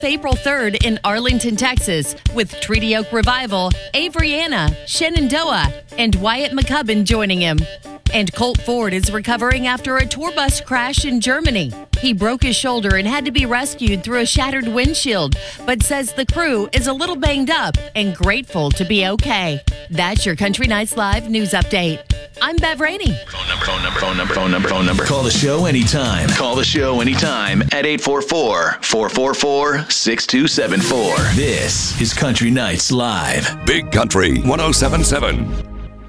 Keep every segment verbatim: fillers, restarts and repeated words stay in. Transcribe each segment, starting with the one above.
April third in Arlington, Texas, with Treaty Oak Revival, Avriana, Shenandoah, and Wyatt McCubbin joining him. And Colt Ford is recovering after a tour bus crash in Germany. He broke his shoulder and had to be rescued through a shattered windshield, but says the crew is a little banged up and grateful to be okay. That's your Country Nights Live news update. I'm Bev Rainey. Phone number, phone number, phone number, phone number, phone number. Call the show anytime. Call the show anytime at eight four four, four four four, six two seven four. This is Country Nights Live. Big Country one oh seven point seven.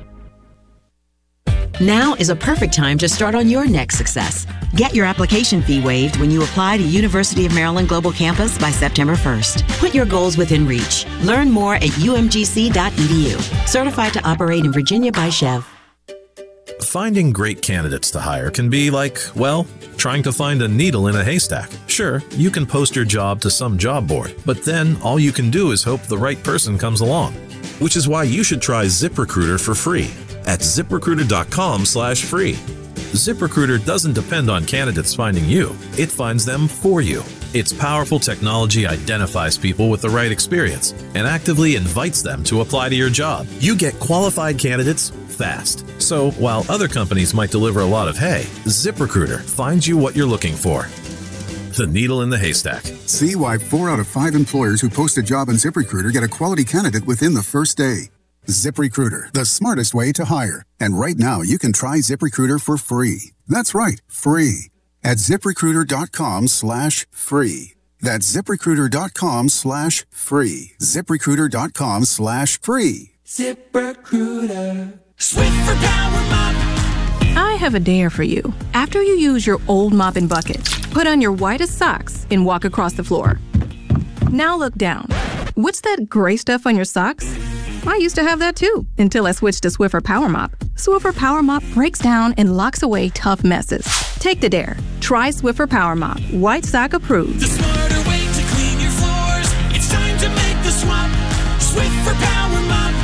Now is a perfect time to start on your next success. Get your application fee waived when you apply to University of Maryland Global Campus by September first. Put your goals within reach. Learn more at u m g c dot e d u. Certified to operate in Virginia by Chev. Finding great candidates to hire can be like, well, trying to find a needle in a haystack. Sure, you can post your job to some job board, but then all you can do is hope the right person comes along. Which is why you should try ZipRecruiter for free at zip recruiter dot com slash free. ZipRecruiter doesn't depend on candidates finding you. It finds them for you. Its powerful technology identifies people with the right experience and actively invites them to apply to your job. You get qualified candidates fast. So while other companies might deliver a lot of hay, ZipRecruiter finds you what you're looking for. The needle in the haystack. See why four out of five employers who post a job on ZipRecruiter get a quality candidate within the first day. ZipRecruiter, the smartest way to hire. And right now, you can try ZipRecruiter for free. That's right, free. At zip recruiter dot com slash free. That's zip recruiter dot com slash free. zip recruiter dot com slash free. ZipRecruiter. Swiffer Power Mop. I have a dare for you. After you use your old mop and bucket, put on your whitest socks and walk across the floor. Now look down. What's that gray stuff on your socks? I used to have that too, until I switched to Swiffer Power Mop. Swiffer Power Mop breaks down and locks away tough messes. Take the dare. Try Swiffer Power Mop. White sock approved. The smarter way to clean your floors. It's time to make the swap. Swiffer Power Mop.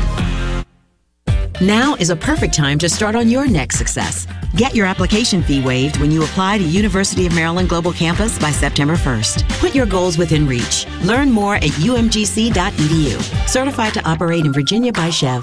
Now is a perfect time to start on your next success. Get your application fee waived when you apply to University of Maryland Global Campus by September first. Put your goals within reach. Learn more at u m g c dot e d u. Certified to operate in Virginia by Chev.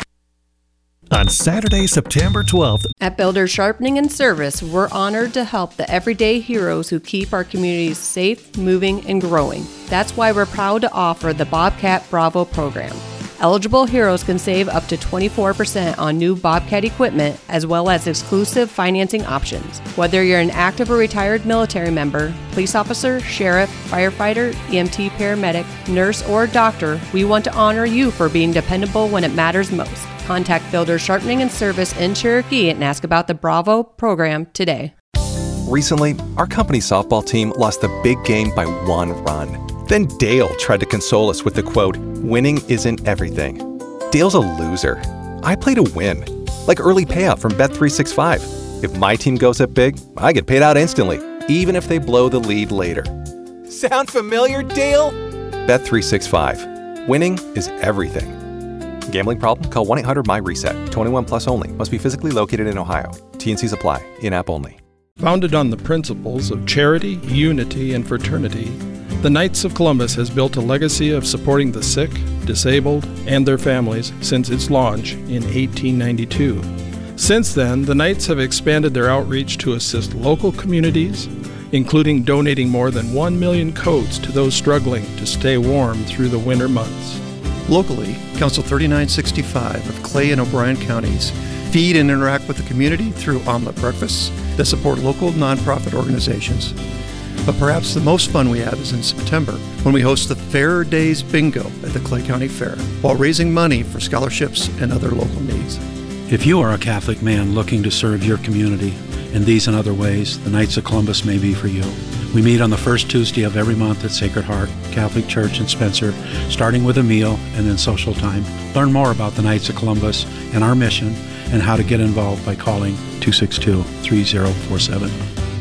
On Saturday, September twelfth. At Builders Sharpening and Service, we're honored to help the everyday heroes who keep our communities safe, moving, and growing. That's why we're proud to offer the Bobcat Bravo program. Eligible heroes can save up to twenty-four percent on new Bobcat equipment, as well as exclusive financing options. Whether you're an active or retired military member, police officer, sheriff, firefighter, E M T paramedic, nurse, or doctor, we want to honor you for being dependable when it matters most. Contact Builders Sharpening and Service in Cherokee and ask about the Bravo program today. Recently, our company softball team lost the big game by one run. Then Dale tried to console us with the quote, "Winning isn't everything." Dale's a loser. I play to win. Like early payout from Bet three sixty-five. If my team goes up big, I get paid out instantly, even if they blow the lead later. Sound familiar, Dale? Bet three sixty-five. Winning is everything. Gambling problem? Call one eight hundred M Y reset. twenty-one plus only. Must be physically located in Ohio. T and Cs apply. In-app only. Founded on the principles of charity, unity, and fraternity, the Knights of Columbus has built a legacy of supporting the sick, disabled, and their families since its launch in eighteen ninety-two. Since then, the Knights have expanded their outreach to assist local communities, including donating more than one million coats to those struggling to stay warm through the winter months. Locally, Council thirty-nine sixty-five of Clay and O'Brien counties feed and interact with the community through omelet breakfasts that support local nonprofit organizations. But perhaps the most fun we have is in September, when we host the Fair Days Bingo at the Clay County Fair, while raising money for scholarships and other local needs. If you are a Catholic man looking to serve your community in these and other ways, the Knights of Columbus may be for you. We meet on the first Tuesday of every month at Sacred Heart Catholic Church in Spencer, starting with a meal and then social time. Learn more about the Knights of Columbus and our mission and how to get involved by calling two six two, three zero four seven.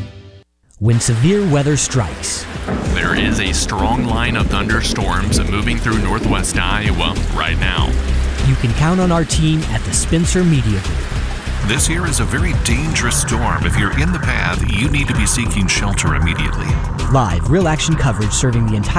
When severe weather strikes, there is a strong line of thunderstorms moving through northwest Iowa right now. You can count on our team at the Spencer Media Group. This here is a very dangerous storm. If you're in the path, you need to be seeking shelter immediately. Live, real action coverage serving the entire